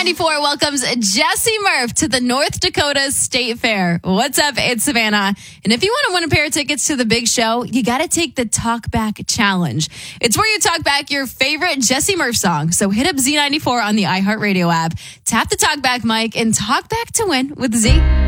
Z94 welcomes Jesse Murph to the North Dakota State Fair. What's up? It's Savannah. And if you want to win a pair of tickets to the big show, you got to take the Talk Back Challenge. It's where you talk back your favorite Jesse Murph song. So hit up Z94 on the iHeartRadio app, tap the Talk Back mic, and talk back to win with Z.